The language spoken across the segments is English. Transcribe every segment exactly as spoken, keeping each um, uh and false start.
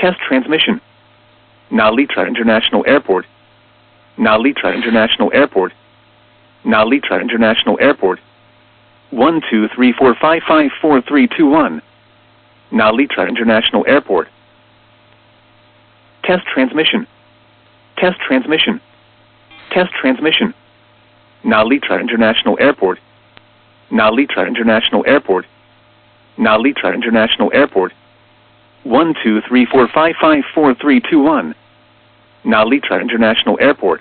Test transmission. Nalitra International Airport. Nalitra International Airport. Nalitra International Airport. one two three four five five four three two one. Nalitra International Airport. Test transmission. Test transmission. Test transmission. Nalitra International Airport. Nalitra International Airport. Nalitra International Airport. one two three four five five four three two one. Nalitra International Airport.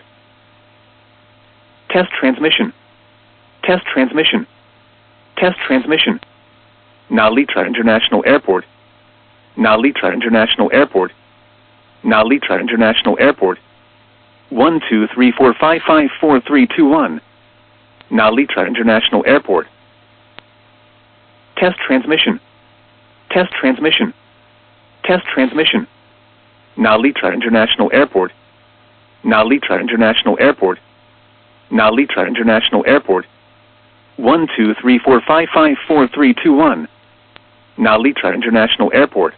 Test transmission. Test transmission. Test transmission. Nalitra International Airport. Nalitra International Airport. Nalitra International Airport. one two three four five five four three two one. Nalitra International Airport. Test transmission. Test transmission. Test transmission. Nalitra International Airport. Nalitra International Airport. Nalitra International Airport. one two three four five five four three two one. Nalitra International Airport.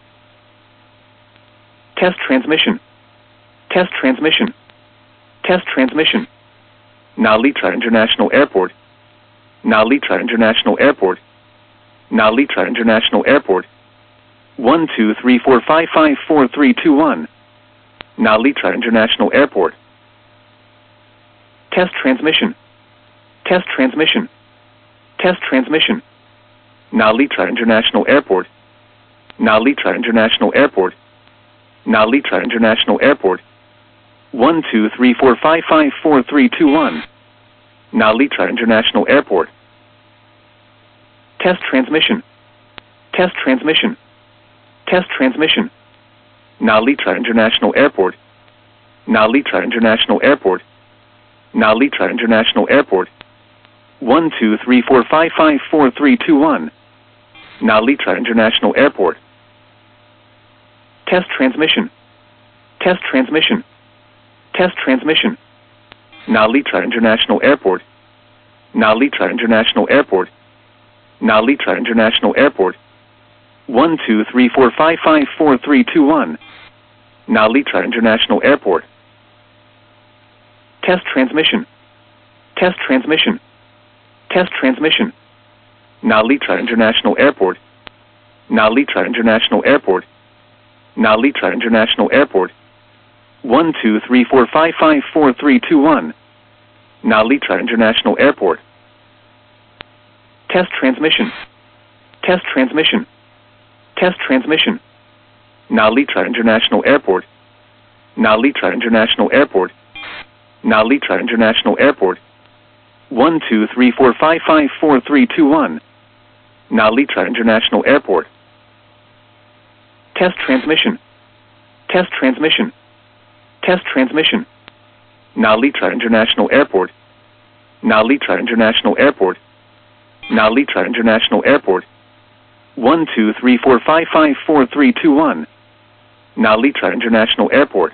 Test transmission. Test transmission. Test transmission. Nalitra International Airport. Nalitra International Airport. Nalitra International Airport. one two three four five five four three two one. Nalitra International Airport. Test transmission. Test transmission. Test transmission. Nalitra International Airport. Nalitra International Airport. Nalitra International Airport. one two three four five five four three two one. Nalitra International Airport. Test transmission. Test transmission. Test transmission. Nalitra International Airport. Nalitra International Airport. Nalitra International Airport. one two three four five five four three two one. Nalitra International Airport. Test transmission. Test transmission. Test transmission. Nalitra International Airport. Nalitra International Airport. Nalitra International Airport. one two three four five five four three two one. Nalitra International Airport. Test transmission. Test transmission. Test transmission. Nalitra International Airport. Nalitra International Airport. Nalitra International Airport. one two three four five five four three two one. Nalitra International Airport. Test transmission. Test transmission. Test transmission. Nalitra International Airport. Nalitra International Airport. Nalitra International Airport. one two three four five five four three two one. Nalitra International Airport. Test transmission. Test transmission. Test transmission. Nalitra International Airport. Nalitra International Airport. Nalitra International Airport. one two three four five five four three two one. Nalitra International Airport.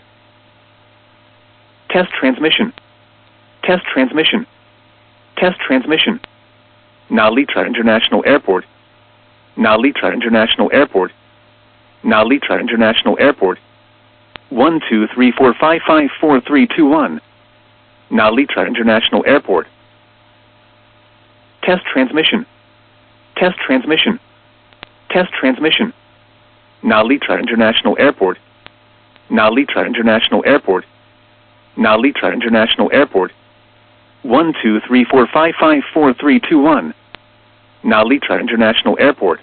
Test transmission. Test transmission. Test transmission. Nalitra International Airport. Nalitra International Airport. Nalitra International Airport. one two three four five five four three two one. Nalitra International Airport. Test transmission. Test transmission. Test transmission. Nalitra International Airport. Nalitra International Airport. Nalitra International Airport. one two three four five five four three two one. Nalitra International Airport.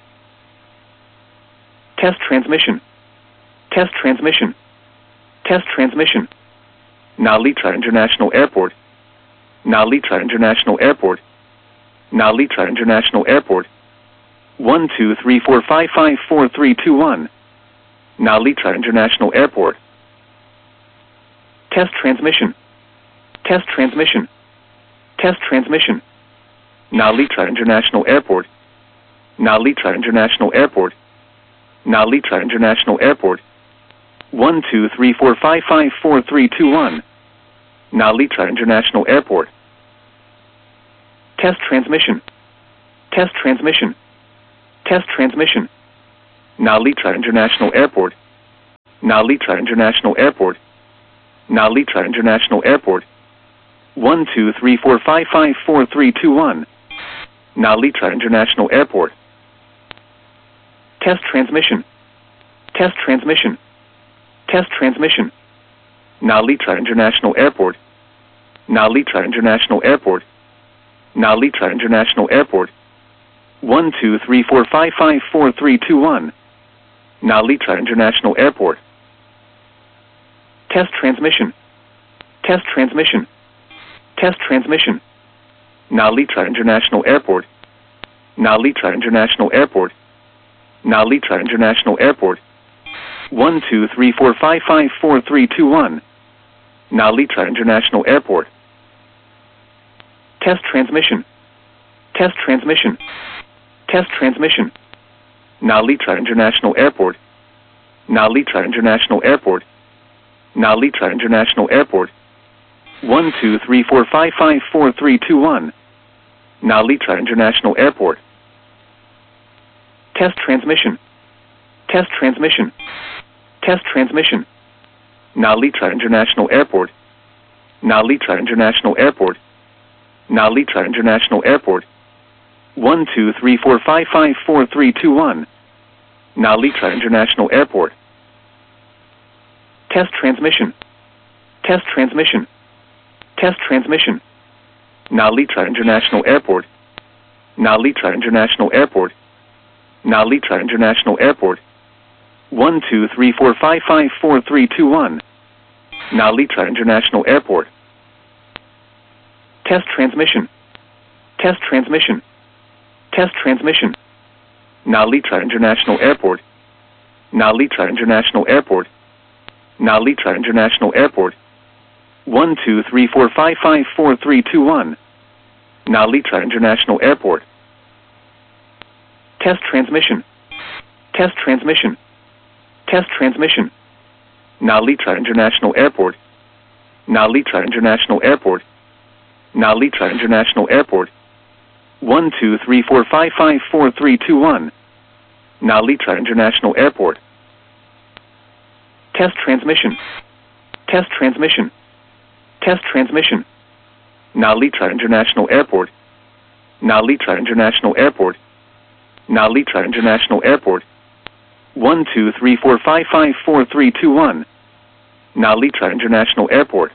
Test transmission. Test transmission. Test transmission. Nalitra International Airport. Nalitra International Airport. Nalitra International Airport. one two three four five five four three two one. Nalitra International Airport. Test transmission. Test transmission. Test transmission. Nalitra International Airport. Nalitra International Airport. Nalitra International Airport. one two three four five five four three two one. Nalitra International Airport. Test transmission. Test transmission. Test transmission. Nalitra International Airport. Nalitra International Airport. Nalitra International Airport. one two three four five five four three two one. Nalitra International Airport. Test transmission. Test transmission. Test transmission. Nalitra International Airport. Nalitra International Airport. Nalitra International Airport. one two three four five five four three two one. Nalitra International Airport. Test transmission. Test transmission. Test transmission. Nalitra International Airport. Nalitra International Airport. Nalitra International Airport. one two three four five five four three two one. Nalitra International Airport. Test transmission. Test transmission. Test transmission. Nalitra International Airport. Nalitra International Airport. Nalitra International Airport. one two three four five five four three two one. Nalitra International Airport. Test transmission. Test transmission. Test transmission. Nalitra International Airport. Nalitra International Airport. Nalitra International Airport. one two three four five five four three two one. Nalitra International Airport. Test transmission. Test transmission. Test transmission. Nalitra International Airport. Nalitra International Airport. Nalitra International Airport. one two three four five five four three two one. Nalitra International Airport. Test transmission. Test transmission. Test transmission. Nalitra International Airport. Nalitra International Airport. Nalitra International Airport. one two three four five five four three two one. Nalitra International Airport. Test transmission. Test transmission. Test transmission. Nalitra International Airport. Nalitra International Airport. Nalitra International Airport. one two three four five five four three two one. Nalitra International Airport. Test transmission. Test transmission. Test transmission. Nalitra International Airport. Nalitra International Airport. Nalitra International Airport. one two three four five five four three two one. Nalitra International Airport.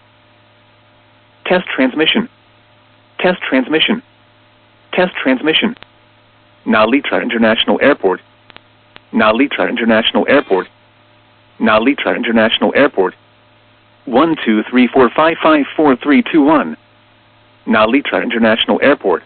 Test transmission. Test transmission. Test transmission. Nalitra International Airport. Nalitra International Airport. Nalitra International Airport. one two three four five five four three two one. Nalitra International Airport.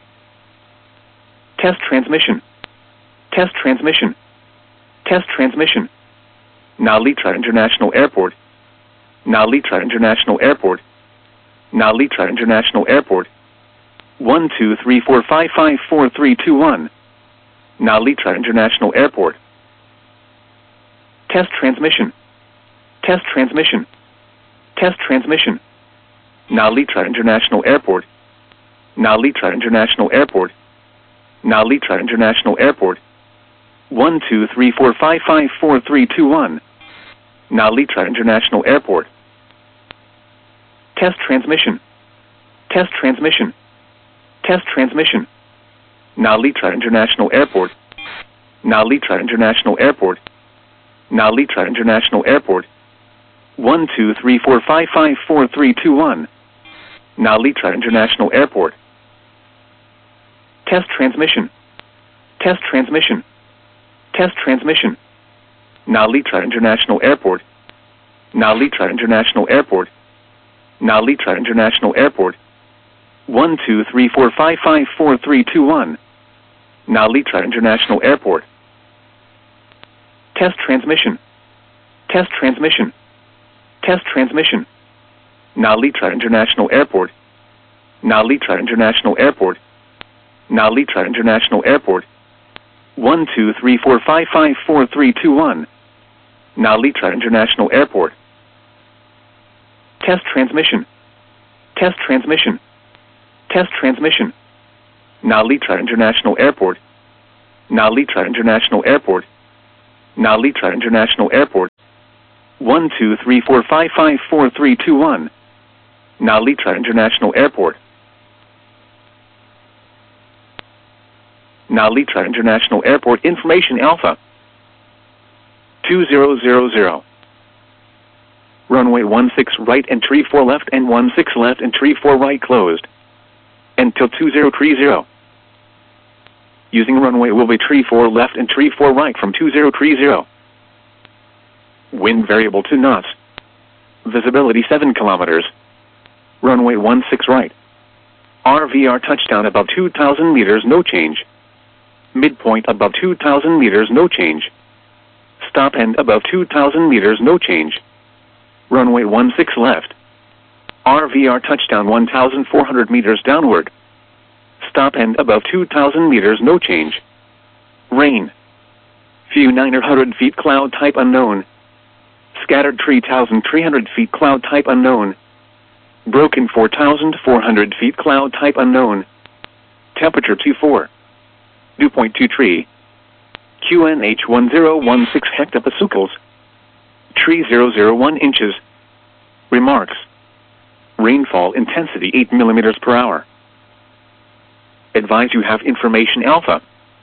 Test transmission. Test transmission. Test transmission. Nalitra International Airport. Nalitra International Airport. Nalitra International Airport. one two three four five five four three two one. Nalitra International Airport. Test transmission. Test transmission. Test transmission. Nalitra International Airport. Nalitra International Airport. Nalitra International Airport. one two three four five five four three two one. Nalitra International Airport. Test transmission. Test transmission. Test transmission. Nalitra International Airport. Nalitra International Airport. Nalitra International Airport. one two three four five five four three two one. Nalitra International Airport. Test transmission. Test transmission. Test transmission. Nalitra International Airport. Nalitra International Airport. Nalitra International Airport. one two three four five five four three two one. Nalitra International Airport. Test transmission. Test transmission. Test transmission. Nalitra International Airport. Nalitra International Airport. Nalitra International Airport. one two three four five five four three two one. Nalitra International Airport. Test transmission. Test transmission. Test transmission. Nalitra International Airport. Nalitra International Airport. Nalitra International Airport. one two three four five five four three two one. Narita International Airport. Narita International Airport information Alpha two zero zero zero. Runway one six right and tree four left and one six left and tree four right closed until two zero three zero. Using runway will be tree four left and tree four right from two zero three zero. Wind variable to knots. Visibility seven kilometers. Runway one six right. R V R touchdown above two thousand meters, no change. Midpoint above two thousand meters, no change. Stop end above two thousand meters, no change. Runway one six left. R V R touchdown one thousand four hundred meters downward. Stop end above two thousand meters, no change. Rain. Few nine hundred feet cloud type unknown. Scattered three thousand three hundred feet cloud type unknown. Broken four thousand four hundred feet cloud type unknown. Temperature two four. Dew point two three. Q N H one zero one six hectopascals. Tree zero zero one inches. Remarks. Rainfall intensity eight millimeters per hour. Advise you have information Alpha.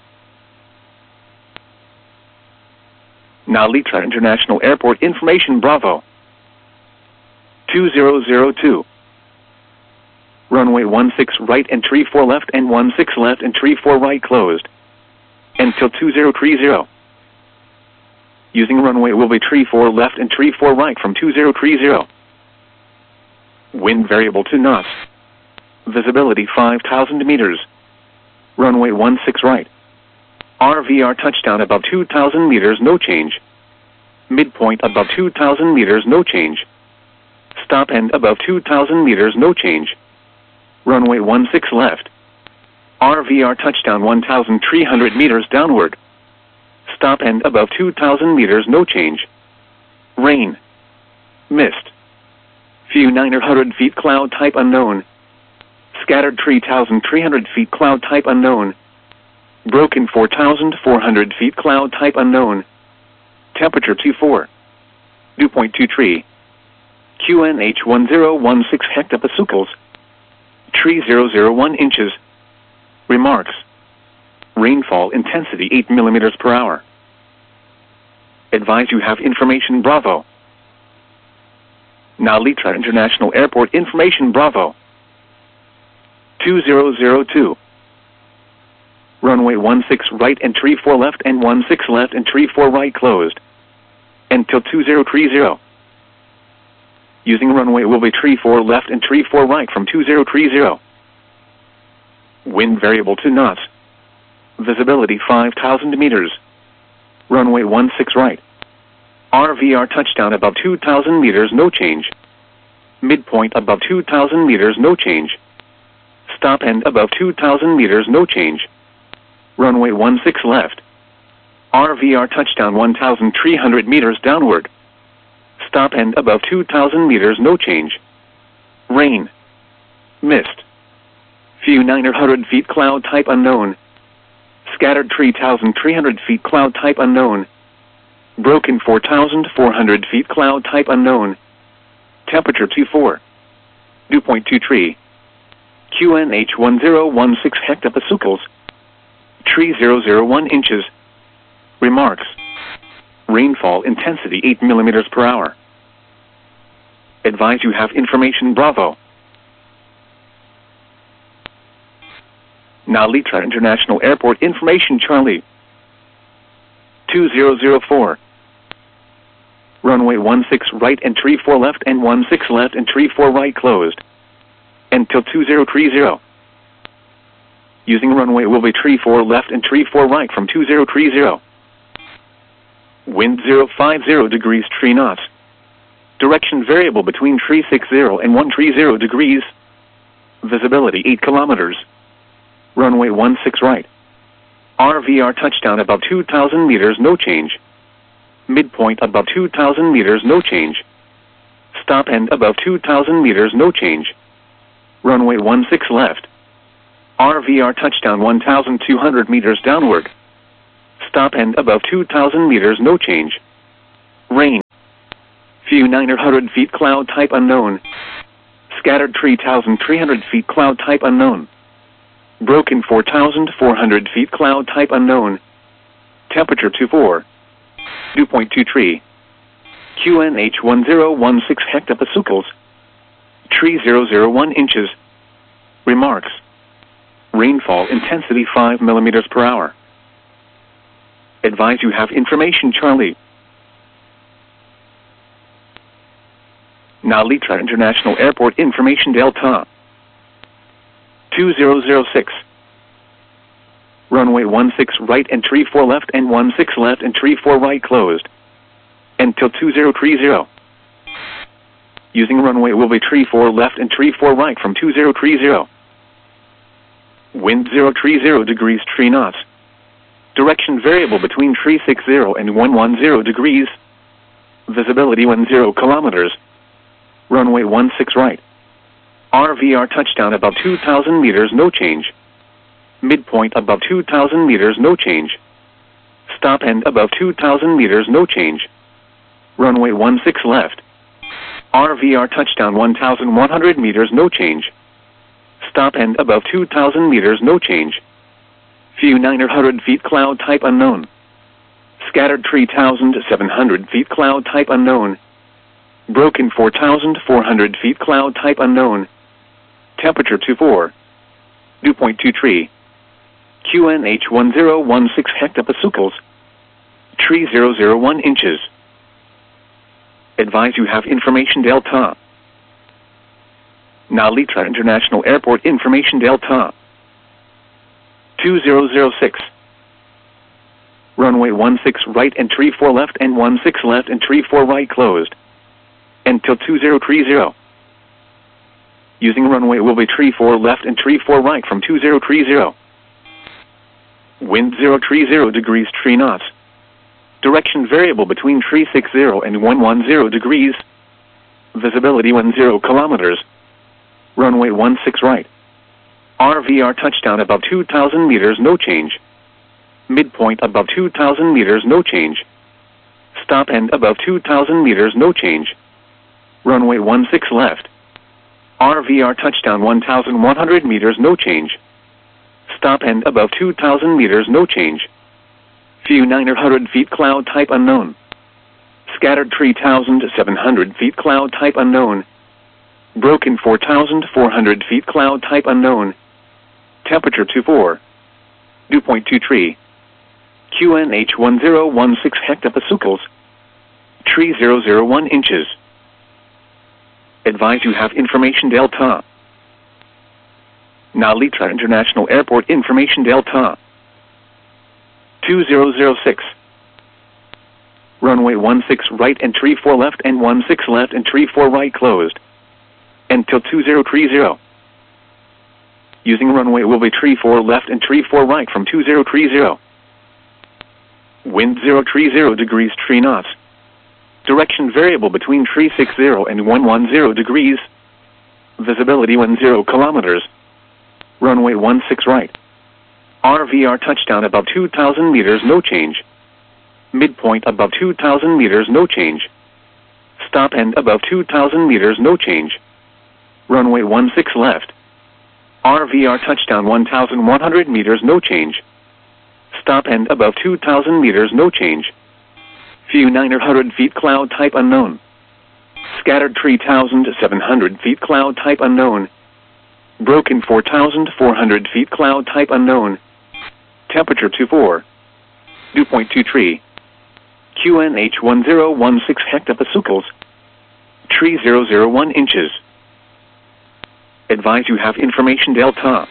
Narita International Airport information Bravo. two zero zero two. Runway one six right and tree four left and one six left and tree four right closed until two zero three zero. Using runway will be tree four left and tree four right from two zero three zero. Wind variable to knots. Visibility five thousand meters. Runway one six right. R V R touchdown above two thousand meters, no change. Midpoint above two thousand meters, no change. Stop end above two thousand meters, no change. Runway one six left. R V R touchdown one thousand three hundred meters downward. Stop end above two thousand meters, no change. Rain. Mist. Few nine hundred feet cloud type unknown. Scattered three thousand three hundred feet cloud type unknown. Broken four thousand four hundred feet cloud type unknown. Temperature two four. Dew point two three. Q N H one zero one six hectopascals. Tree zero zero one inches. Remarks. Rainfall intensity eight millimeters per hour. Advise you have information Bravo. Narita International Airport information Bravo. two zero zero two. Runway one six right and tree four left and one six left and tree four right closed until two zero three zero. Using runway will be tree four left and tree four right from two zero three zero. Wind variable to knots. Visibility five thousand meters. Runway one six right. R V R touchdown above two thousand meters, no change. Midpoint above two thousand meters, no change. Stop end above two thousand meters, no change. Runway one six left. R V R touchdown one thousand three hundred meters downward. Stop end above two thousand meters, no change. Rain. Mist. Few nine hundred feet cloud type unknown. Scattered three thousand three hundred feet cloud type unknown. Broken four thousand four hundred feet cloud type unknown. Temperature two four. Dew point two three. Q N H one zero one six hectopascals. Tree zero zero one inches. Remarks. Rainfall intensity eight millimeters per hour. Advise you have information Bravo. Narita International Airport information Charlie. two zero zero four. Runway one six right and tree four left and one six left and tree four right closed until two zero three zero. Using runway will be tree four left and tree four right from two zero three zero. Wind zero five zero degrees three knots. Direction variable between three six zero and one three zero degrees. Visibility eight kilometers. Runway one six right. R V R touchdown above two thousand meters, no change. Midpoint above two thousand meters, no change. Stop end above two thousand meters, no change. Runway one six left. R V R touchdown one thousand two hundred meters downward. Stop end above two thousand meters, no change. Rain. View nine hundred feet cloud type unknown. Scattered three thousand three hundred feet cloud type unknown. Broken four thousand four hundred feet cloud type unknown. Temperature twenty-four. Dew point two three. Q N H one zero one six hectopascals. three thousand one inches. Remarks. Rainfall intensity five millimeters per hour. Advise you have information Charlie. Now Litra International Airport information Delta. two thousand six. Runway one six right and three four left and one six left and three four right closed. Until two thousand thirty. Using runway will be three four left and three four right from two thousand thirty. Wind zero three zero degrees three knots. Direction variable between three sixty and one ten degrees. Visibility one zero kilometers. Runway one six right. R V R touchdown above two thousand meters, no change. Midpoint above two thousand meters, no change. Stop end above two thousand meters, no change. Runway one six left. R V R touchdown one thousand one hundred meters, no change. Stop end above two thousand meters, no change. View nine hundred feet cloud type unknown. Scattered three thousand seven hundred feet cloud type unknown. Broken four thousand four hundred feet cloud type unknown. Temperature twenty-four. Dew point two three. Q N H one zero one six hectopascals. three thousand one inches. Advise you have information Delta. Now Litra International Airport information Delta. two thousand six. Runway one six right and three four left and one six left and three four right closed. Until two thousand thirty. Using runway will be three four left and three four right from two thousand thirty. Wind zero three zero degrees three knots. Direction variable between three sixty and one ten degrees. Visibility one zero kilometers. Runway one six right. R V R touchdown above two thousand meters, no change. Midpoint above two thousand meters, no change. Stop end above two thousand meters, no change. Runway one six left. R V R touchdown one thousand one hundred meters, no change. Stop end above two thousand meters, no change. View nine hundred feet cloud type unknown. Scattered three thousand seven hundred feet cloud type unknown. Broken four thousand four hundred feet cloud type unknown. Temperature twenty-four. Dew point two three. Q N H one zero one six hectopascals. three thousand one inches. Advise you have information Delta. Now Litra International Airport information Delta. two thousand six. Runway one six right and three four left and one six left and three four right closed. Until two thousand thirty. Using runway will be three four left and three four right from two thousand thirty. Wind zero three zero degrees three knots. Direction variable between three sixty and one ten degrees. Visibility one zero kilometers. Runway one six right. R V R touchdown above two thousand meters, no change. Midpoint above two thousand meters, no change. Stop end above two thousand meters, no change. Runway one six left. R V R touchdown one thousand one hundred meters, no change. Stop end above two thousand meters, no change. View nine hundred feet cloud type unknown. Scattered three thousand seven hundred feet cloud type unknown. Broken four thousand four hundred feet cloud type unknown. Temperature twenty-four. Dew point two three. Q N H one zero one six hectopascals. three thousand one inches. Advise you have information Delta.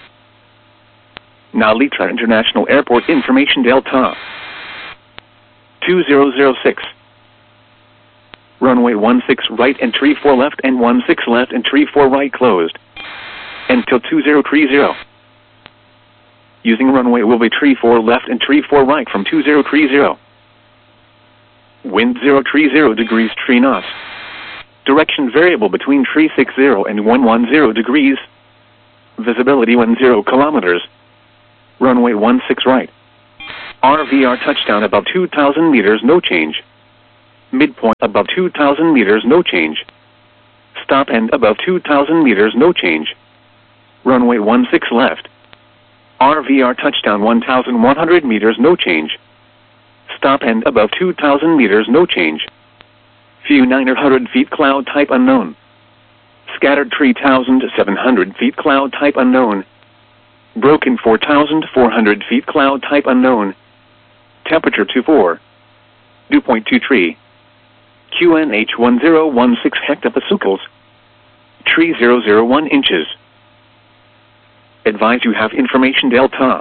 Now Litra International Airport information Delta. two thousand six. Runway one six right and three four left and one six left and three four right closed. Until two thousand thirty. Using runway will be three four left and three four right from two thousand thirty. Wind zero three zero degrees three knots. Direction variable between three sixty and one ten degrees. Visibility one zero kilometers. Runway one six right. R V R touchdown above two thousand meters, no change. Midpoint above two thousand meters, no change. Stop and above two thousand meters, no change. Runway one six left. R V R touchdown one thousand one hundred meters, no change. Stop and above two thousand meters, no change. View nine hundred feet, cloud type unknown. Scattered three thousand seven hundred feet, cloud type unknown. Broken four thousand four hundred feet, cloud type unknown. Temperature two four. Dew point two three. Q N H one zero one six hectopascals. Tree zero zero one inches. Advise you have information Delta.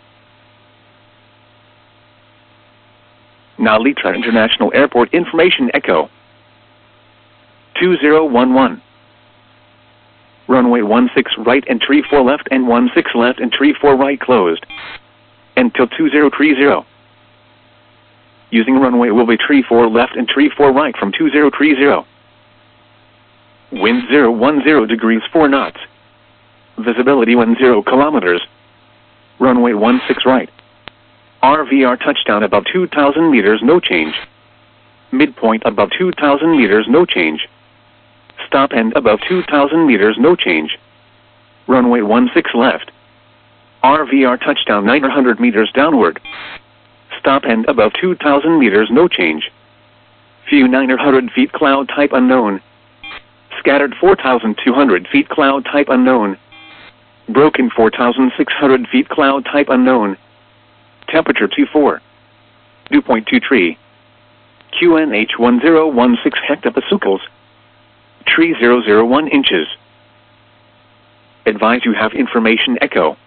Narita International Airport information Echo. two zero one one. Runway one six right and three four left and one six left and three four right closed. Until two zero three zero. Using runway will be three four left and three four right from two zero three zero. Wind zero one zero degrees four knots. Visibility one zero kilometers. Runway one six right. R V R touchdown above two thousand meters, no change. Midpoint above two thousand meters, no change. Stop and above two thousand meters, no change. Runway one six left. R V R touchdown nine hundred meters downward. Stop and above two thousand meters, no change. View nine hundred feet, cloud type unknown. Scattered four thousand two hundred feet, cloud type unknown. Broken four thousand six hundred feet, cloud type unknown. Temperature two four. Dew point two three. Q N H one zero one six hectopascals. Tree zero zero one inches. Advise you have information Echo.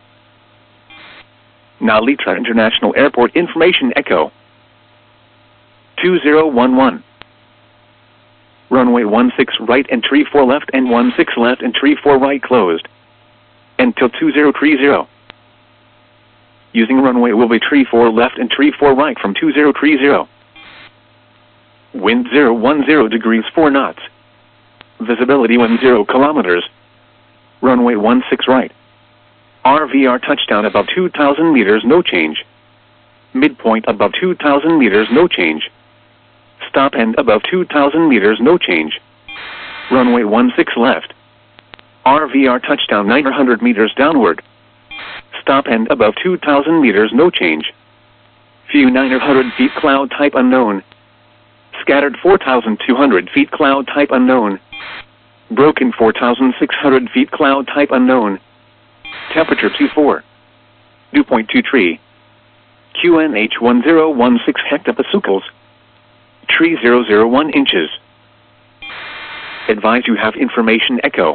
Narita International Airport information Echo. two zero one one. Runway one six right and three four left and one six left and three four right closed. Until two zero three zero. Using runway will be three four left and three four right from two zero three zero. Wind zero one zero degrees four knots. Visibility one zero kilometers. Runway one six right. R V R touchdown above two thousand meters, no change. Midpoint above two thousand meters, no change. Stop and above two thousand meters, no change. Runway one six left. R V R touchdown nine hundred meters downward. Stop and above two thousand meters, no change. View nine hundred feet, cloud type unknown. Scattered four thousand two hundred feet, cloud type unknown. Broken four thousand six hundred feet, cloud type unknown. Temperature two four. Dew point two three. Q N H one zero one six hectopascals. Tree zero zero one inches. Advise you have information Echo.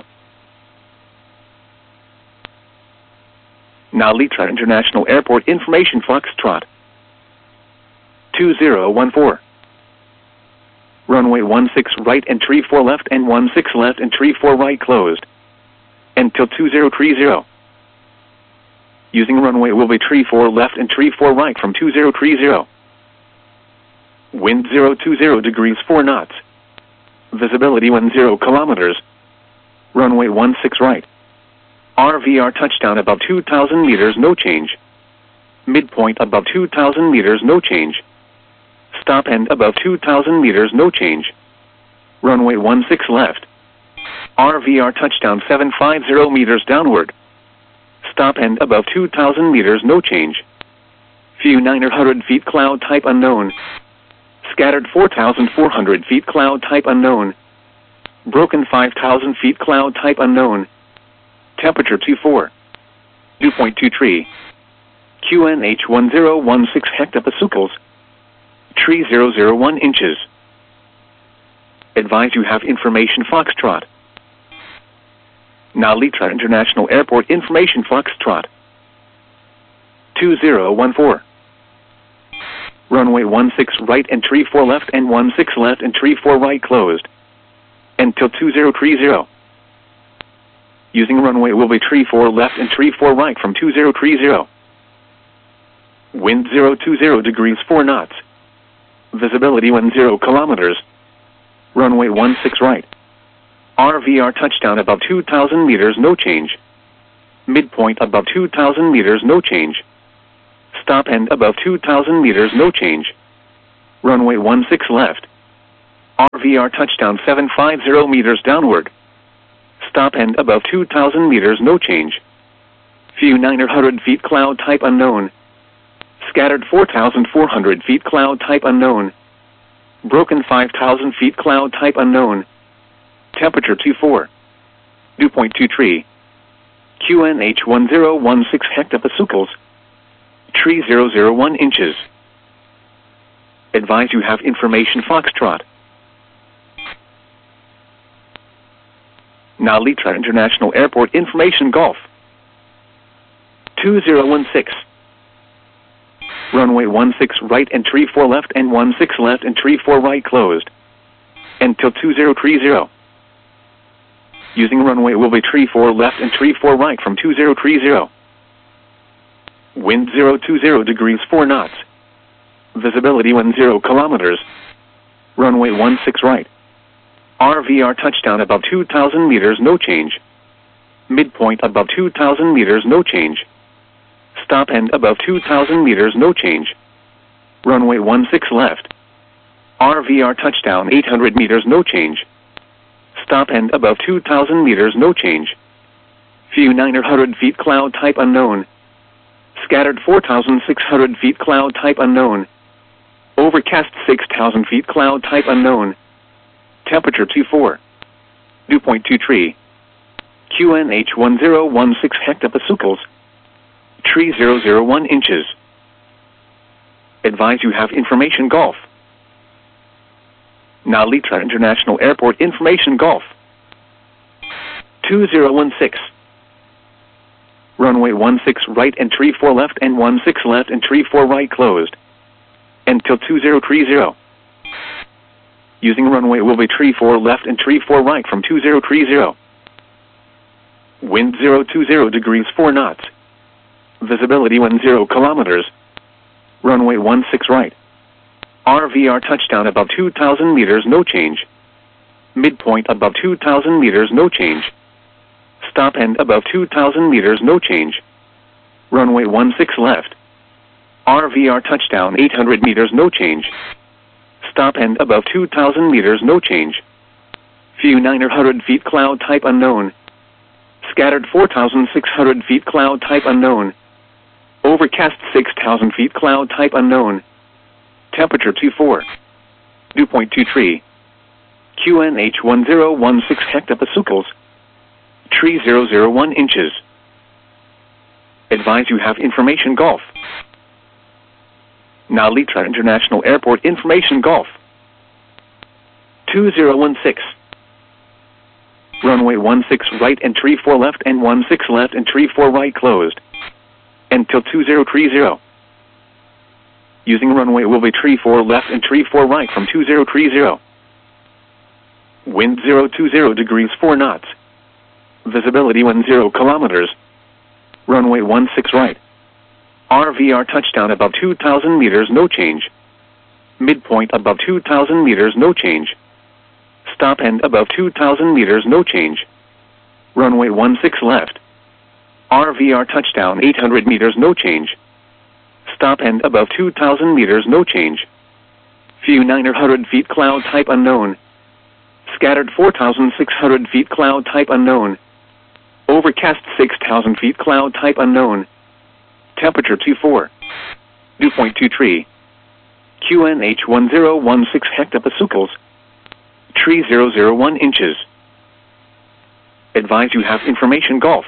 Narita International Airport information Foxtrot. two zero one four. Runway one six right and three four left and one six left and three four right closed. Until two zero three zero. Using runway will be three four left and three four right from two zero three zero. Wind zero two zero degrees four knots. Visibility one zero kilometers. Runway one six right. R V R touchdown above two thousand meters, no change. Midpoint above two thousand meters, no change. Stop and above two thousand meters, no change. Runway one six left. R V R touchdown seven fifty meters downward. Stop and above two thousand meters, no change. View nine hundred feet, cloud type unknown. Scattered four thousand four hundred feet, cloud type unknown. Broken five thousand feet, cloud type unknown. Temperature two four. Dew point two three. Q N H one zero one six hectopascals. Tree zero zero one inches. Advise you have information Foxtrot. Narita International Airport information Foxtrot. two zero one four. Runway one six right and three four left and one six left and three four right closed. Until two zero three zero. Using runway will be three four left and three four right from two zero three zero. Wind zero two zero degrees four knots. Visibility one zero kilometers. Runway one six right. R V R touchdown above two thousand meters, no change. Midpoint above two thousand meters, no change. Stop and above two thousand meters, no change. Runway one six left. R V R touchdown seven five zero meters downward. Stop and above two thousand meters no change. View nine hundred feet cloud type unknown. Scattered four thousand four hundred feet cloud type unknown. Broken five thousand feet cloud type unknown. Temperature two four. Dew point two three. Q N H one zero one six hectopascals. Tree zero zero one inches. Advise you have information Foxtrot. Now Letra International Airport information Golf. two zero one six. Runway one six right and tree four left and one six left and tree four right closed. Until two zero three zero. Using runway will be tree four left and tree four right from two zero three zero. Wind zero two zero degrees four knots. Visibility one zero kilometers. Runway one six right. R V R touchdown above two thousand meters no change. Midpoint above two thousand meters no change. Stop and above two thousand meters no change. Runway one six left. R V R touchdown eight hundred meters no change. Stop and above two thousand meters no change. View nine hundred feet cloud type unknown. Scattered four thousand six hundred feet cloud type unknown. Overcast six thousand feet cloud type unknown. Temperature two four. Dew point two three. Q N H one zero one six hectopascals. Tree zero zero one inches. Advise you have information Golf. Now Letra International Airport information Golf. two zero one six. Runway one six right and tree four left and one six left and tree four right closed. Until two zero three zero. Using runway will be tree four left and tree four right from two zero three zero. Wind zero two zero degrees four knots. Visibility one zero kilometers. Runway one six right. R V R touchdown above two thousand meters no change. Midpoint above two thousand meters no change. Stop and above two thousand meters no change. Runway one six left. R V R touchdown eight hundred meters no change. Stop and above two thousand meters no change. View nine hundred feet cloud type unknown. Scattered four thousand six hundred feet cloud type unknown. Overcast six thousand feet cloud type unknown. Temperature two four. Dew point two three. Q N H one zero one six hectopascals. Tree zero zero one inches. Advise you have information Golf. Now Letra International Airport information Golf. two zero one six. Runway one six right and tree four left and one six left and tree four right closed. Until two zero three zero. Using runway will be tree four left and tree four right from two zero three zero. Wind zero two zero degrees four knots. Visibility one zero kilometers. Runway one six right. R V R touchdown above two thousand meters no change. Midpoint above two thousand meters no change. Stop and above two thousand meters no change. Runway one six left. R V R touchdown eight hundred meters no change. Stop and above two thousand meters no change. View nine hundred feet cloud type unknown. Scattered four thousand six hundred feet cloud type unknown. Overcast six thousand feet cloud type unknown. Temperature two four. Dew point two three. Q N H one zero one six hectopascals. Tree zero zero one inches. Advise you have information Golf.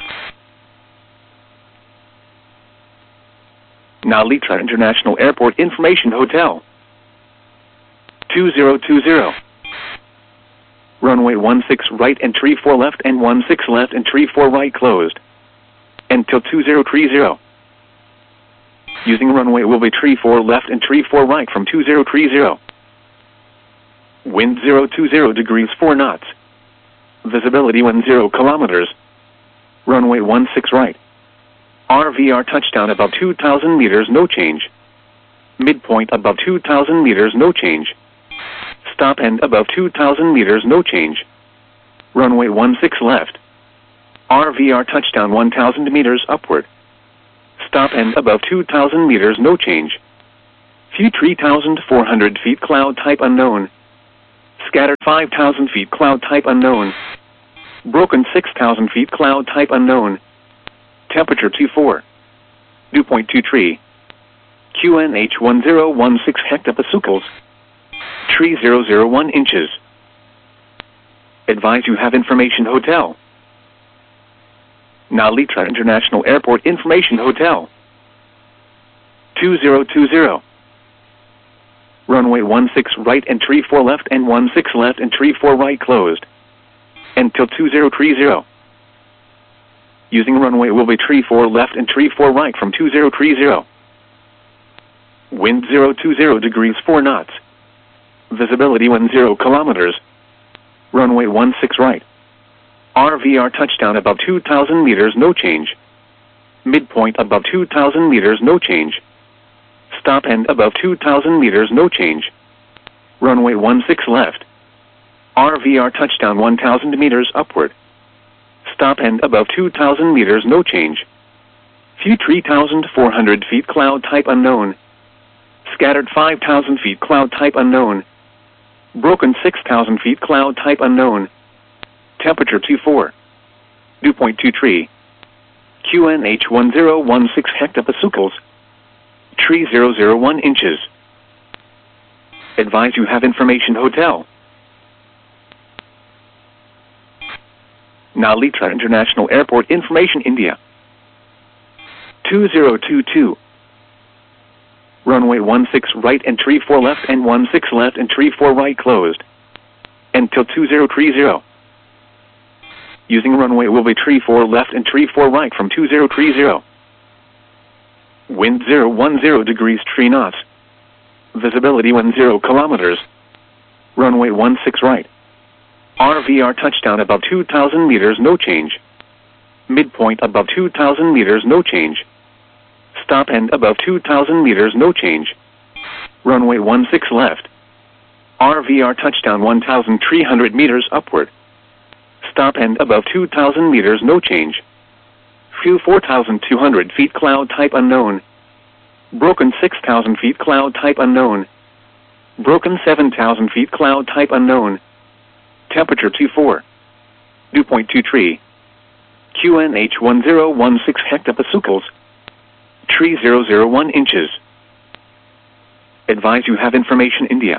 Now Letra International Airport information Hotel. two zero two zero. Runway one six right and tree four left and one six left and tree four right closed. Until two zero three zero. Using runway will be tree four left and tree four right from two zero three zero. Wind zero two zero degrees four knots. Visibility one zero kilometers. Runway one six right. R V R touchdown above two thousand meters no change. Midpoint above two thousand meters no change. Stop and above two thousand meters no change. Runway one six left. R V R touchdown one thousand meters upward. Stop and above two thousand meters no change. View three thousand four hundred feet cloud type unknown. Scattered five thousand feet cloud type unknown. Broken six thousand feet cloud type unknown. Temperature twenty-four. Dew point two three. Q N H one zero one six hectopascals. Tree zero zero one inches. Advise you have information hotel. Nalitra International Airport Information Hotel. two zero two zero. Runway one six right and tree four left and one six left and tree four right closed. Until two zero three zero. Using runway will be tree four left and tree four right from two zero three zero. Wind zero two zero degrees four knots. Visibility one zero kilometers. Runway one six right. R V R touchdown above two thousand meters, no change. Midpoint above two thousand meters, no change. Stop end above two thousand meters, no change. Runway one six left. R V R touchdown one thousand meters upward. Stop end above two thousand meters, no change. View three thousand four hundred feet cloud type unknown. Scattered five thousand feet cloud type unknown. Broken six thousand feet cloud type unknown. Temperature twenty-four. Dew point two three. Q N H one zero one six hectopascals. Tree zero zero one inches. Advise you have information hotel. Nalitra International Airport Information India. two zero two two. Runway one six right and tree four left and one six left and tree four right closed. Until two zero three zero. Using runway will be tree four left and tree four right from two zero three zero. Wind zero one zero degrees three knots. Visibility one zero kilometers. Runway one six right. R V R touchdown above two thousand meters, no change. Midpoint above two thousand meters, no change. Stop end above two thousand meters, no change. Runway one six left. R V R touchdown one thousand three hundred meters upward. Stop end above two thousand meters, no change. View four thousand two hundred feet cloud type unknown. Broken six thousand feet cloud type unknown. Broken seven thousand feet cloud type unknown. Temperature twenty-four. Dew point two three. Q N H one zero one six hectopascals. Tree zero zero one inches. Advise you have information India.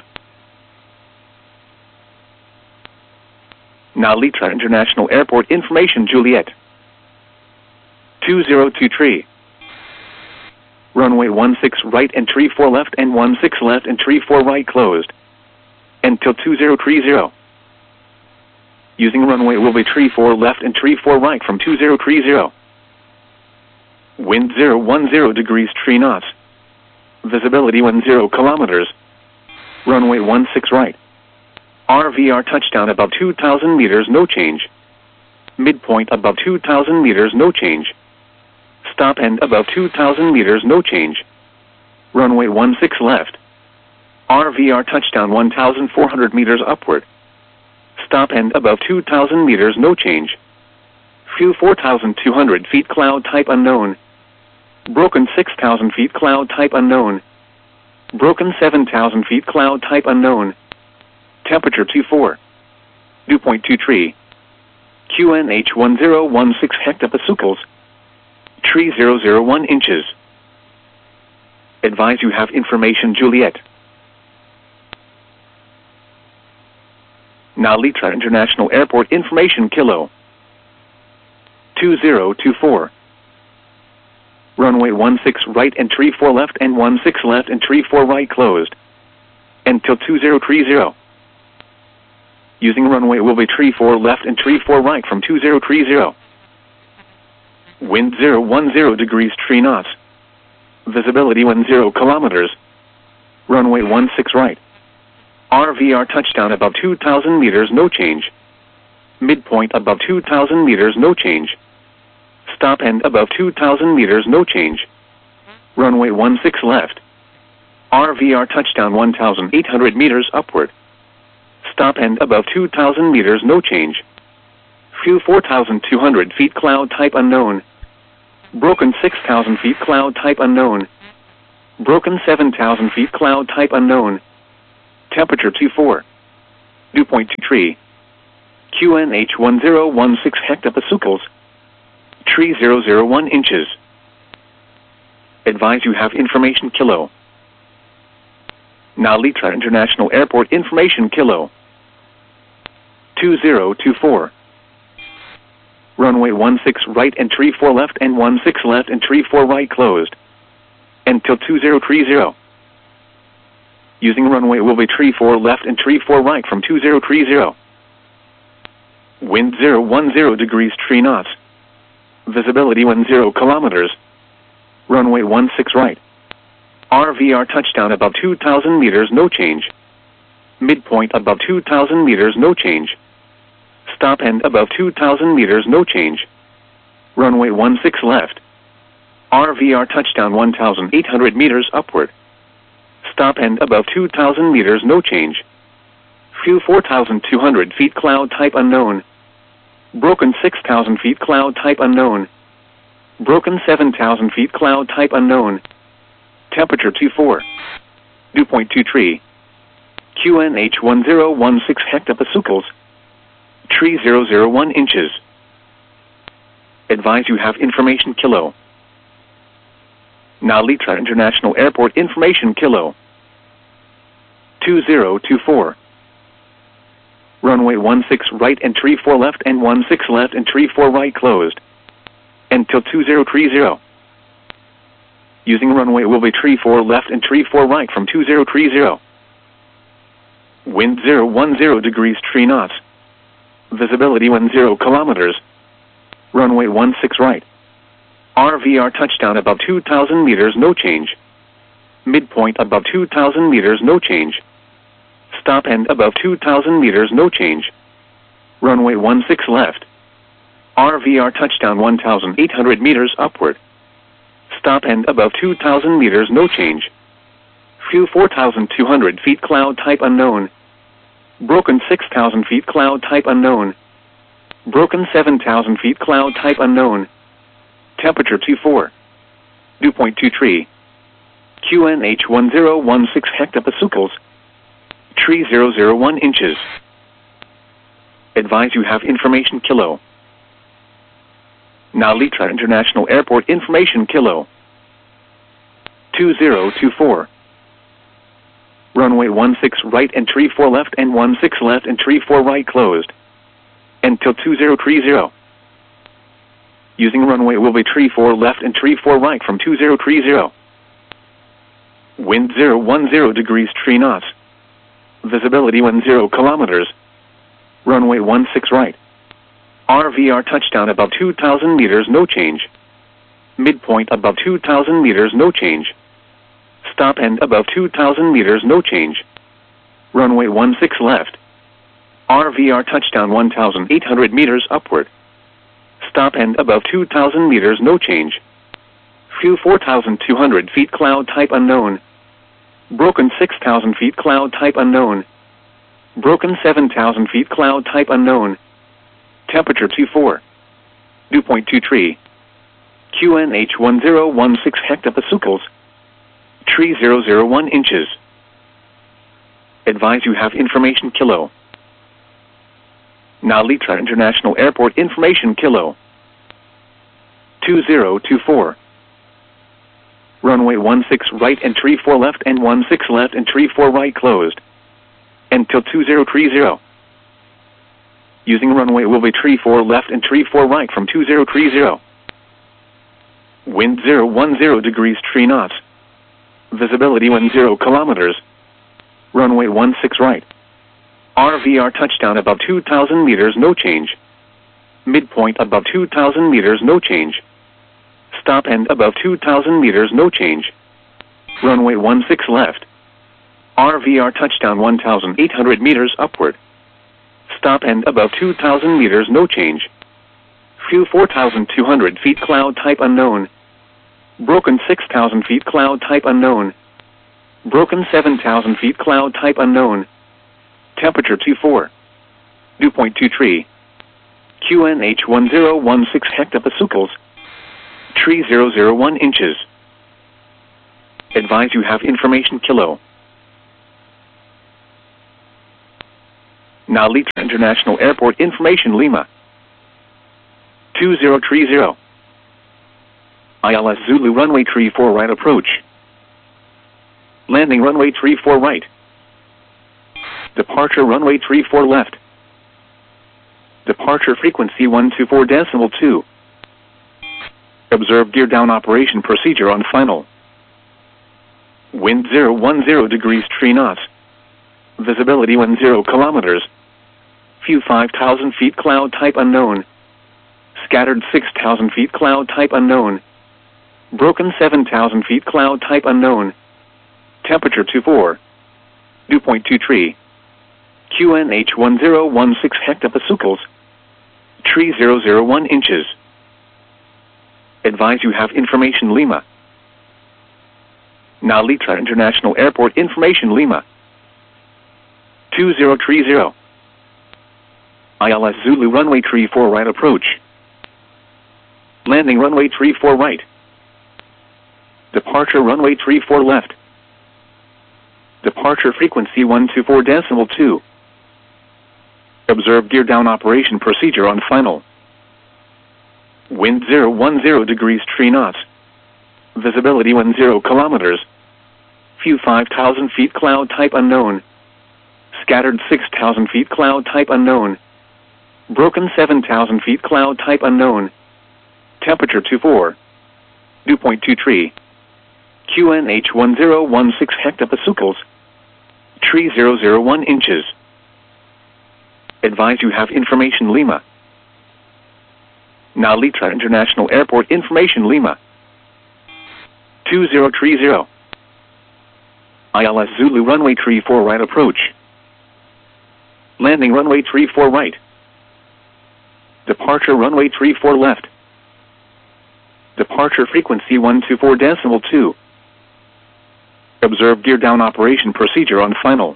Nalitra International Airport Information Juliet. two zero two three. Runway one six right and tree four left and one six left and tree four right closed. Until two zero three zero. Using runway will be tree four left and tree four right from two zero three zero. Wind zero one zero degrees three knots. Visibility one zero kilometers. Runway one six right. R V R touchdown above two thousand meters, no change. Midpoint above two thousand meters, no change. Stop end above two thousand meters, no change. Runway one six left. R V R touchdown one thousand four hundred meters upward. Stop end above two thousand meters, no change. View four thousand two hundred feet cloud type unknown. Broken six thousand feet cloud type unknown. Broken seven thousand feet cloud type unknown. Temperature twenty-four. Dew point two three. Q N H one zero one six hectopascals. Tree zero zero one inches. Advise you have information Juliet. Nalitra International Airport Information Kilo. two zero two four. Runway one six right and tree four left and one six left and tree four right closed. Until two zero three zero. Using runway will be tree four left and tree four right from two zero three zero. Wind zero one zero degrees three knots. Visibility one zero kilometers. Runway one six right. R V R touchdown above two thousand meters, no change. Midpoint above two thousand meters, no change. Stop end above two thousand meters, no change. Runway one six left. R V R touchdown one thousand eight hundred meters upward. Stop end above two thousand meters, no change. View four thousand two hundred feet cloud type unknown. Broken six thousand feet cloud type unknown. Broken seven thousand feet cloud type unknown. Temperature twenty-four. Dew point two three. Q N H one zero one six hectopascals. Tree zero zero one inches. Advise you have information kilo. Now Litra International Airport information kilo. two zero two four. Runway one six right and tree four left and one six left and tree four right closed. Until two zero three zero. Using runway will be tree four left and tree four right from two zero three zero. Wind zero one zero degrees three knots. Visibility one zero kilometers. Runway one six right. R V R touchdown above two thousand meters, no change. Midpoint above two thousand meters, no change. Stop end above two thousand meters, no change. Runway one six left. R V R touchdown one thousand eight hundred meters upward. Stop end above two thousand meters, no change. Few four thousand two hundred feet, cloud type unknown. Broken six thousand feet, cloud type unknown. Broken seven thousand feet, cloud type unknown. Temperature two four. Dew point two three. Q N H one zero one six hectopascals. Tree zero zero one inches. Advise you have information kilo. Now Litra International Airport information kilo. two zero two four. Runway one six right and tree four left and one six left and tree four right closed. Until two zero three zero. Using runway will be tree four left and tree four right from two zero three zero. Wind zero one zero degrees three knots. Visibility one zero kilometers. Runway one six right. R V R touchdown above two thousand meters, no change. Midpoint above two thousand meters, no change. Stop end above two thousand meters, no change. Runway one six left. R V R touchdown one thousand eight hundred meters upward. Stop end above two thousand meters, no change. Few four thousand two hundred feet, cloud type unknown. Broken six thousand feet, cloud type unknown. Broken seven thousand feet, cloud type unknown. Temperature two four. Dew point two three. Q N H one zero one six hectopascals. Tree zero zero one inches. Advise you have information kilo. Now Litra International Airport information kilo. two zero two four. Runway one six right and tree four left and one six left and tree four right closed. Until two zero three zero. Using runway will be tree four left and tree four right from two zero three zero. Wind zero one zero degrees three knots. Visibility one zero kilometers. Runway one six right. R V R touchdown above two thousand meters, no change. Midpoint above two thousand meters, no change. Stop end above two thousand meters, no change. Runway one six left. R V R touchdown one thousand eight hundred meters upward. Stop end above two thousand meters, no change. Few four thousand two hundred feet, cloud type unknown. Broken six thousand feet, cloud type unknown. Broken seven thousand feet, cloud type unknown. Temperature two four. Dew point two three. Q N H one zero one six hectopascals. Tree zero zero one inches. Advise you have information kilo. Now Litra International Airport information kilo. two zero two four. Runway one six right and tree four left and one six left and tree four right closed. Until two zero three zero. Using runway will be tree four left and tree four right from two zero three zero. Wind zero one zero degrees three knots. Visibility one zero kilometers. Runway one six right. R V R touchdown above two thousand meters, no change. Midpoint above two thousand meters, no change. Stop end above two thousand meters, no change. Runway one six left. R V R touchdown one thousand eight hundred meters upward. Stop end above two thousand meters, no change. Few four thousand two hundred feet, cloud type unknown. Broken six thousand feet, cloud type unknown. Broken seven thousand feet, cloud type unknown. Temperature two four. Dew point two three. Q N H one zero one six hectopascals. Tree zero zero one inches. Advise you have information kilo. Now Litra International Airport information Lima. two zero three zero. I L S Zulu runway three four right approach. Landing runway three four right. Departure runway three four left. Departure frequency one two four decimal two. Observe gear down operation procedure on final. Wind zero one zero degrees three knots. Visibility one zero kilometers. View five thousand feet cloud type unknown. Scattered six thousand feet cloud type unknown. Broken seven thousand feet cloud type unknown. Temperature two four. Dew point two three. Q N H one zero one six hectopascals. three thousand one inches. Advise you have information Lima. Now Litra International Airport information Lima. two zero three zero. I L S Zulu runway three four right approach. Landing runway three four right. Departure runway three four left. Departure frequency one two four decimal two. Observe gear down operation procedure on final. Wind zero one zero degrees three knots. Visibility one zero kilometers. View five thousand feet cloud type unknown. Scattered six thousand feet cloud type unknown. Broken seven thousand feet cloud type unknown. Temperature two four. Dew point two three. Q N H one zero one six hectopascals. three thousand one inches. Advise you have information Lima. Now Litra International Airport information Lima. two zero three zero. I L S Zulu runway three four right approach. Landing runway three four right. Departure runway three four left. Departure frequency one two four decimal two. Observe gear down operation procedure on final.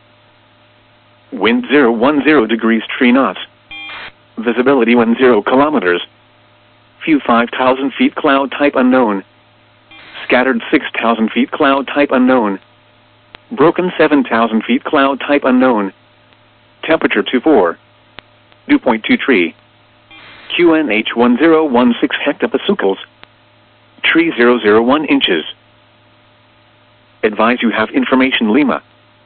Wind zero one zero degrees three knots. Visibility one zero kilometers. View five thousand feet cloud type unknown. Scattered six thousand feet cloud type unknown. Broken seven thousand feet cloud type unknown. Temperature two four. Dew point two three. Q N H one zero one six hectopascals. three thousand one inches. Advise you have information Lima.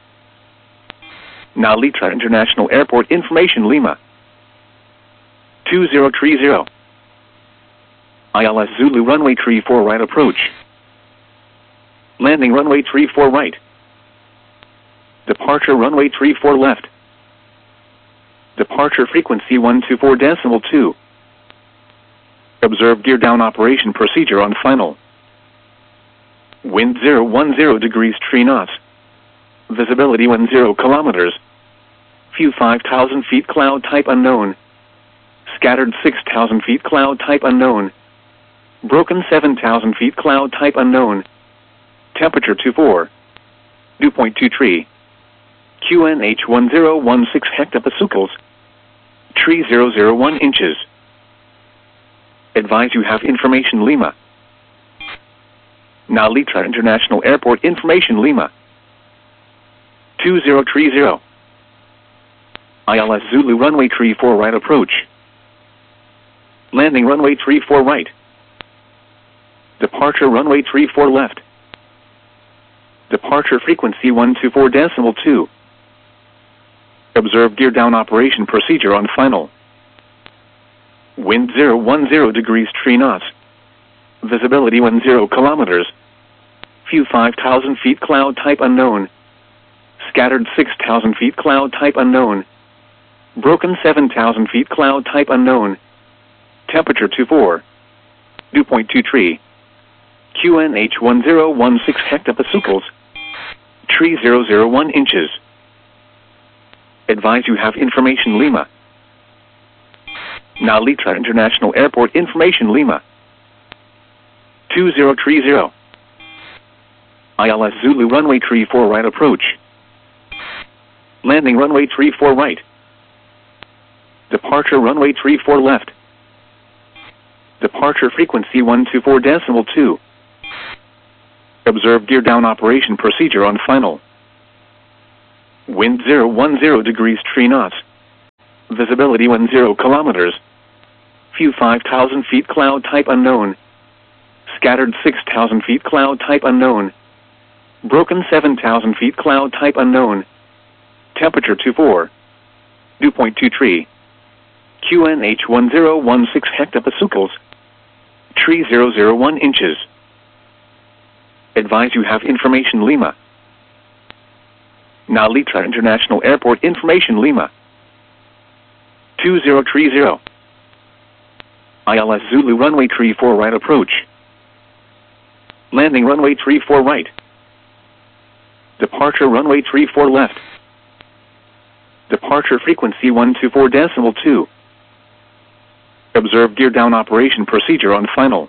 Now Litra International Airport information Lima. two zero three zero. I L S Zulu runway three four right approach. Landing runway three four right. Departure runway three four left. Departure frequency one two four decimal two. Observe gear down operation procedure on final. Wind zero one zero degrees three knots. Visibility one zero kilometers. View five thousand feet cloud type unknown. Scattered six thousand feet cloud type unknown. Broken seven thousand feet cloud type unknown. Temperature two four. Dew point two three. Q N H one zero one six hectopascals. three thousand one inches. Advise you have information Lima. Now Litra International Airport information Lima. two zero three zero. I L S Zulu runway three four right approach. Landing runway three four right. Departure runway three four left. Departure frequency one two four decimal two. Observe gear down operation procedure on final. Wind zero one zero degrees three knots. Visibility one zero kilometers. View five thousand feet cloud type unknown. Scattered six thousand feet cloud type unknown. Broken seven thousand feet cloud type unknown. Temperature two four. Dew point two three. Q N H one zero one six hectopascals. three thousand one inches. Advise you have information Lima. Now Litra International Airport information Lima. two zero three zero. I L S Zulu runway three four right approach. Landing runway three four right. Departure runway three four left. Departure frequency one two four decimal two. Observe gear down operation procedure on final. Wind zero one zero degrees three knots. Visibility one zero kilometers. View five thousand feet cloud type unknown. Scattered six thousand feet cloud type unknown. Broken seven thousand feet cloud type unknown. Temperature two four. Dew point two three. Q N H one zero one six hectopascals. Tree zero zero one inches. Advise you have information Lima. Now Litra International Airport information Lima. two zero three zero. I L S Zulu runway three four right approach. Landing runway three four right. Departure runway three four left. Departure frequency one two four decimal two. Observe gear down operation procedure on final.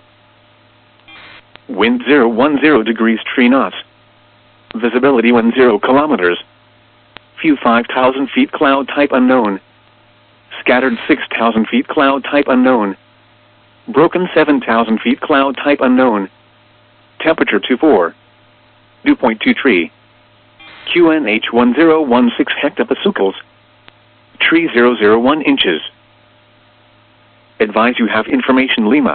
Wind zero one zero degrees three knots. Visibility one zero kilometers. View five thousand feet cloud type unknown. Scattered six thousand feet cloud type unknown. Broken seven thousand feet cloud type unknown. Temperature two four. Dew point two three. Q N H one zero one six hectopascals. Tree zero zero one inches. Advise you have information Lima.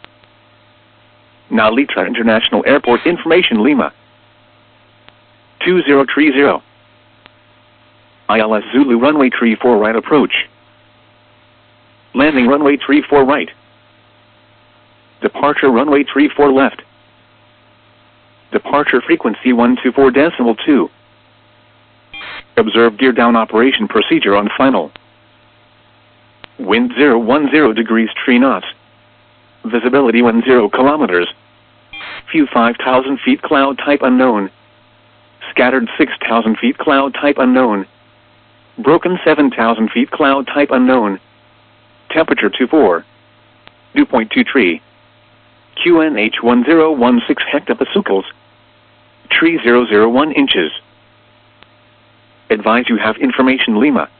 Now Litra International Airport information Lima. two zero three zero. I L S Zulu runway three four right approach. Landing runway three four right. Departure runway three four left. Departure frequency one two four decimal two. Observe gear down operation procedure on final. Wind zero one zero degrees three knots. Visibility one zero kilometers. View five thousand feet cloud type unknown. Scattered six thousand feet cloud type unknown. Broken seven thousand feet cloud type unknown. Temperature two four. Dew point two three. Q N H one zero one six hectopascals. Tree zero zero one inches. Advise you have information Lima.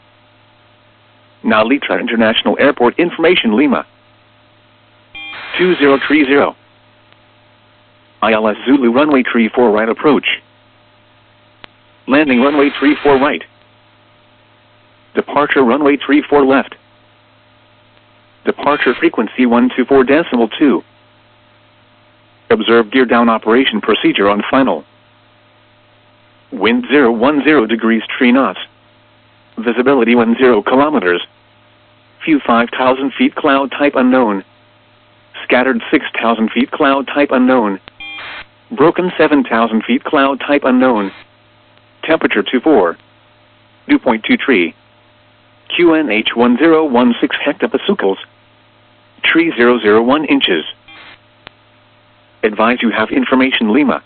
Now Litra International Airport information Lima. two zero three zero. I L S Zulu runway three four right approach. Landing runway three four right. Departure runway three four left. Departure frequency one two four decimal two. Observe gear down operation procedure on final. Wind zero one zero degrees three knots. Visibility one zero kilometers. View five thousand feet cloud type unknown. Scattered six thousand feet cloud type unknown. Broken seven thousand feet cloud type unknown. Temperature two four. Dew point two three. Q N H one zero one six hectopascals. Tree zero zero one inches. Advise you have information Lima.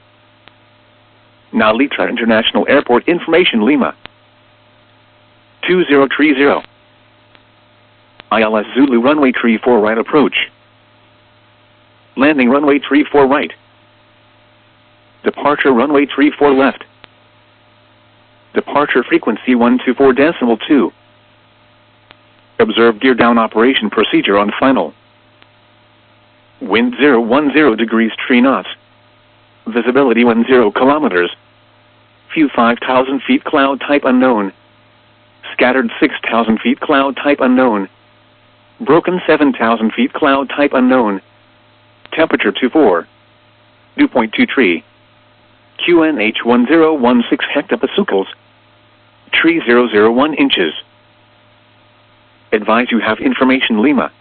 Now Litra International Airport information Lima. two zero three zero. I L S Zulu runway three four right approach. Landing runway three four right. Departure runway three four left. Departure frequency one two four decimal two. Observe gear down operation procedure on final. Wind zero one zero degrees three knots. Visibility one zero kilometers. View five thousand feet cloud type unknown. Scattered six thousand feet cloud type unknown. Broken seven thousand feet cloud type unknown. Temperature two four. Dew point two three. Q N H one zero one six hectopascals. Tree zero zero one inches. Advise you have information Lima.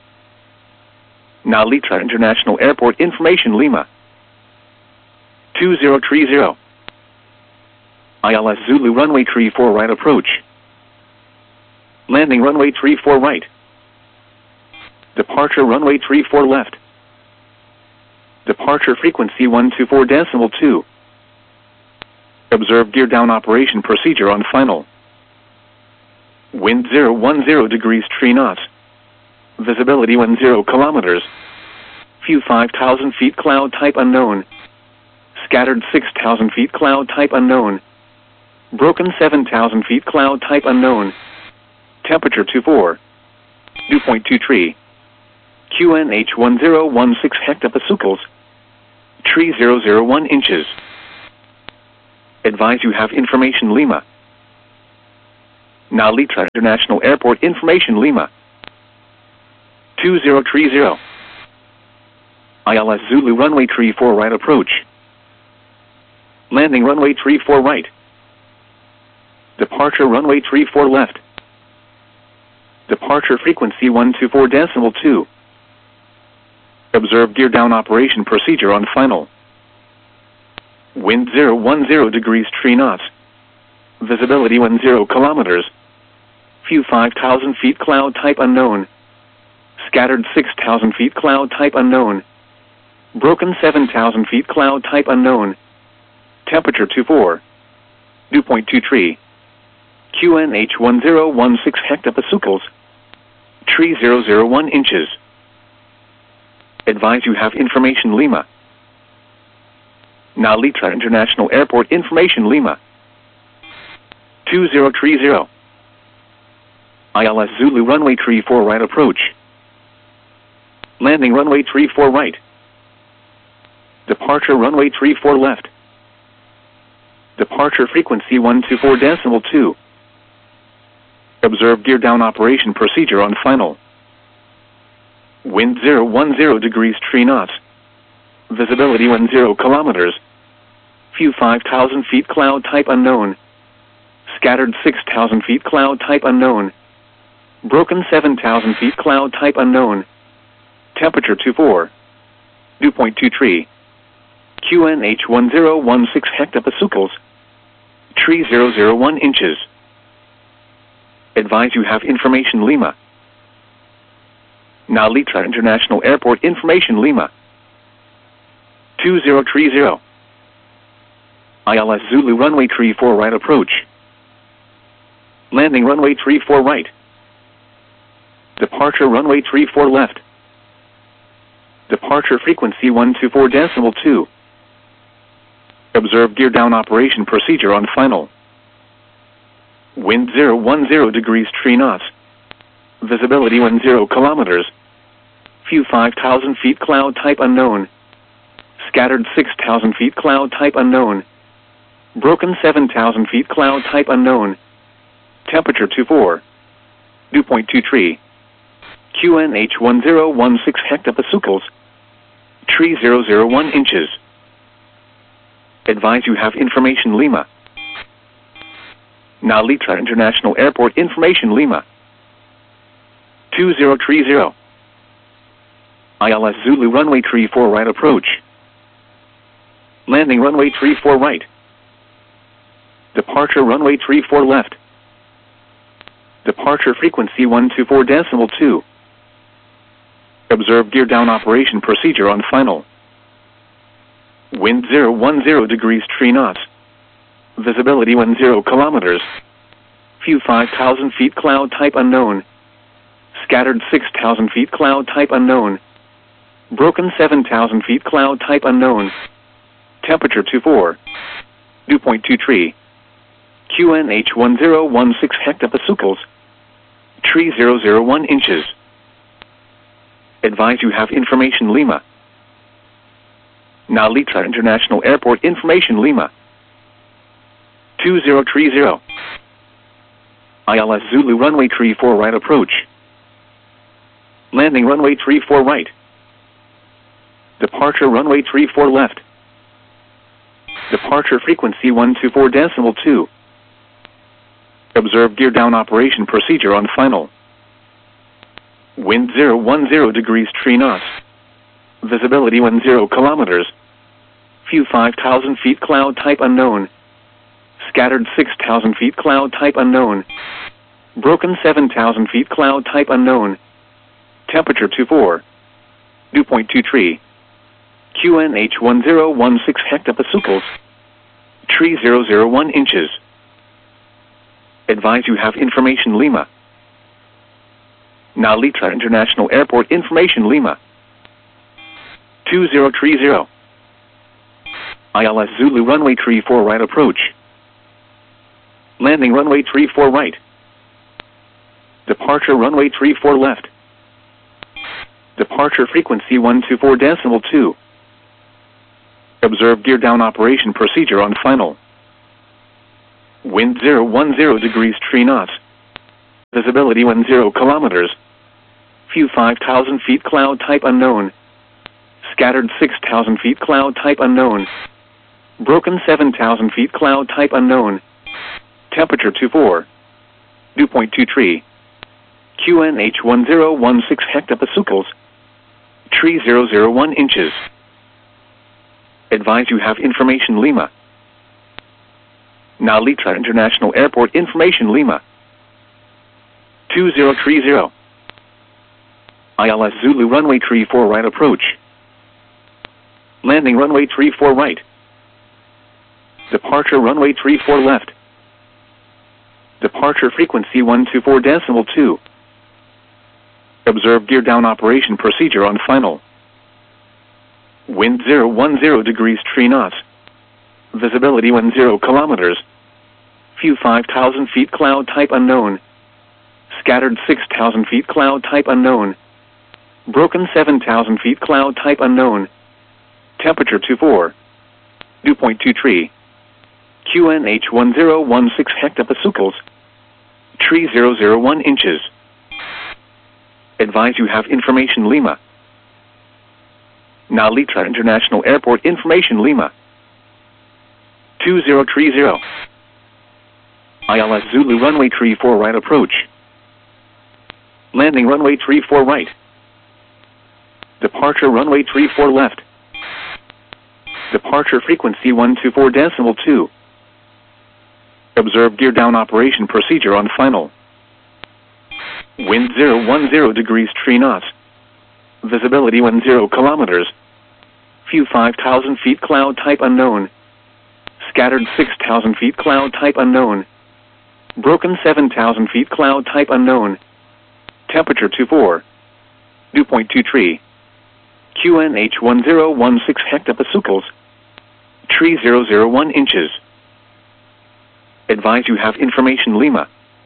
Now Litra International Airport information Lima. two zero three zero. I L S Zulu runway three four right approach. Landing runway three four right. Departure runway three four left. Departure frequency one two four decimal two. Observe gear down operation procedure on final. Wind zero one zero degrees three knots. Visibility one zero kilometers. View five thousand feet cloud type unknown. Scattered six thousand feet cloud type unknown. Broken seven thousand feet cloud type unknown. Temperature two four. Dew point two three. Q N H one zero one six hectopascals. Tree zero zero one inches. Advise you have information Lima. Now Litra International Airport information Lima. two zero three zero. I L S Zulu runway three four right approach. Landing runway three four right. Departure runway three four left. Departure frequency one two four decimal two. Observe gear down operation procedure on final. Wind zero one zero degrees three knots. Visibility one zero kilometers. View five thousand feet cloud type unknown. Scattered six thousand feet cloud type unknown. Broken seven thousand feet cloud type unknown. Temperature two four. Dew point two three. Q N H one zero one six hectopascals. Tree zero zero one inches. Advise you have information Lima. Now Litra International Airport information Lima. two zero three zero. I L S Zulu runway three four right approach. Landing runway three four right. Departure runway three four left. Departure frequency one two four decimal two. Observe gear down operation procedure on final. Wind zero one zero degrees three knots. Visibility one zero kilometers. View five thousand feet cloud type unknown. Scattered six thousand feet cloud type unknown. Broken seven thousand feet cloud type unknown. Temperature two four. Dew point two three. Q N H one zero one six hectopascals. Tree zero zero one inches. Advise you have information Lima. Now Litra International Airport information Lima. two zero three zero. I L S Zulu runway three four right approach. Landing runway three four right. Departure runway three four left. Departure frequency one two four decimal two. Observe gear down operation procedure on final. Wind zero one zero degrees three knots. Visibility one zero kilometers. View five thousand feet cloud type unknown. Scattered six thousand feet cloud type unknown. Broken seven thousand feet cloud type unknown. Temperature two four. Dew point two three. Q N H one zero one six hectopascals. Tree zero zero one inches. Advise you have information Lima. Now Litra International Airport information Lima. two zero three zero. I L S Zulu runway three four right approach. Landing runway three four right. Departure runway three four left. Departure frequency one two four decimal two. Observe gear down operation procedure on final. Wind zero one zero degrees three knots. Visibility one zero kilometers. View five thousand feet cloud type unknown. Scattered six thousand feet cloud type unknown. Broken seven thousand feet cloud type unknown. Temperature two four. Dew point two three. Q N H one zero one six hectopascals. Tree zero zero one inches. Advise you have information Lima. Now Litra International Airport information Lima. two zero three zero. I L S Zulu runway three four right approach. Landing runway three four right. Departure runway three four left. Departure frequency one two four decimal two. Observe gear down operation procedure on final. Wind zero one zero degrees three knots. Visibility one zero kilometers. View five thousand feet cloud type unknown. Scattered six thousand feet cloud type unknown. Broken seven thousand feet cloud type unknown. Temperature two four. Dew point two three. Q N H one zero one six hectopascals. Tree zero zero one inches. Advise you have information Lima. Now Litra International Airport information Lima. two zero three zero. I L S Zulu runway three four right approach. Landing runway three four right. Departure runway three four left. Departure frequency one two four decimal two. Observe gear down operation procedure on final. Wind zero one zero degrees three knots. Visibility one zero kilometers. View five thousand feet cloud type unknown. Scattered six thousand feet cloud type unknown. Broken seven thousand feet cloud type unknown. Temperature two four. Dew point two three. Q N H one zero one six hectopascals. Tree zero zero one inches. Advise you have information Lima. Now Litra International Airport information Lima. two zero three zero. I L S Zulu runway three four right approach. Landing runway three four right. Departure runway three four left. Departure frequency one two four decimal two. Observe gear down operation procedure on final. Wind zero one zero degrees three knots. Visibility one zero kilometers. View five thousand feet cloud type unknown. Scattered six thousand feet cloud type unknown. Broken seven thousand feet cloud type unknown. Temperature two four. Dew point two three. Q N H one zero one six hectopascals. Tree zero zero one inches. Advise you have information Lima. Now Litra International Airport information Lima. two zero three zero. I L S Zulu runway three four right approach. Landing runway three four right. Departure runway three four left. Departure frequency one two four decimal two. Observe gear down operation procedure on final. Wind zero one zero degrees three knots. Visibility one zero kilometers. View five thousand feet cloud type unknown. Scattered six thousand feet cloud type unknown. Broken seven thousand feet cloud type unknown. Temperature two four. Dew point two three. Q N H one zero one six hectopascals. Tree zero zero one inches. Advise you have information Lima.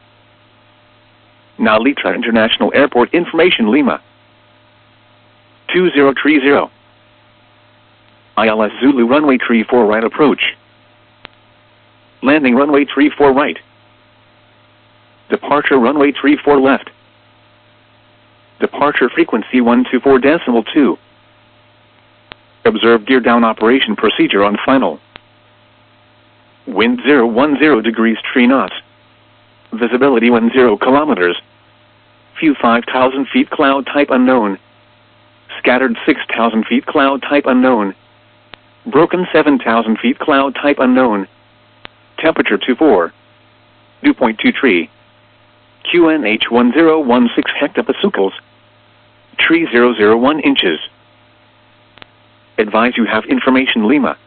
Now Litra International Airport information Lima. two zero three zero. I L S Zulu runway three four right approach. Landing runway three four right. Departure runway three four left. Departure frequency one two four decimal two. Observe gear down operation procedure on final. Wind zero one zero degrees three knots. Visibility one zero kilometers. View five thousand feet cloud type unknown. Scattered six thousand feet cloud type unknown. Broken seven thousand feet cloud type unknown. Temperature two four. Dew point two three. Q N H one zero one six hectopascals. Tree zero zero one inches. Advise you have information Lima.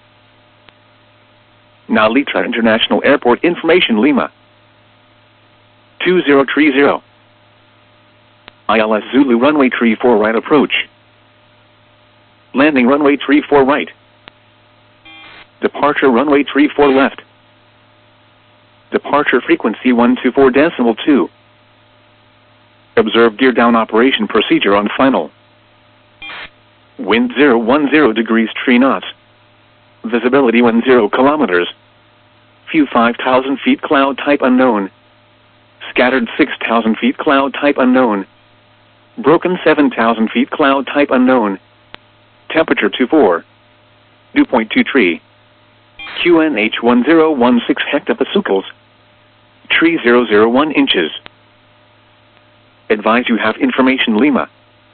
Now Litra International Airport information Lima. two zero three zero. I L S Zulu runway three four right approach. Landing runway three four right. Departure runway three four left. Departure frequency one two four decimal two. Observe gear down operation procedure on final. Wind zero one zero degrees three knots. Visibility one zero kilometers. View five thousand feet cloud type unknown. Scattered six thousand feet cloud type unknown. Broken seven thousand feet cloud type unknown. Temperature two four. Dew point two three. Q N H one zero one six hectopascals. Tree zero zero one inches. Advise you have information Lima.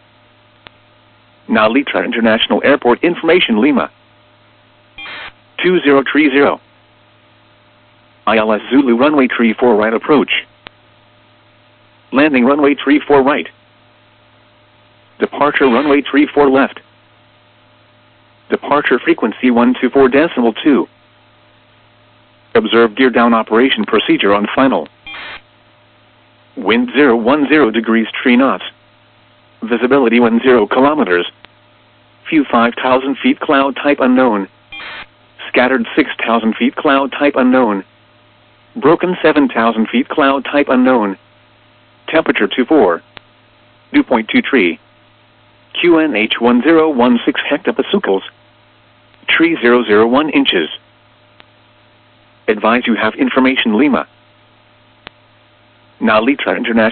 Now Litra International Airport information Lima. two zero three zero. I L S Zulu runway three four right approach. Landing runway three four right. Departure runway three four left. Departure frequency one two four decimal two. Observe gear down operation procedure on final. Wind zero one zero degrees three knots. Visibility one zero kilometers. View five thousand feet cloud type unknown. Scattered six thousand feet cloud type unknown. Broken seven thousand feet cloud type unknown. Temperature two four. Dew point two three. Q N H one zero one six hectopascals. Tree zero zero one inches. Advise you have information Lima. Now Litra International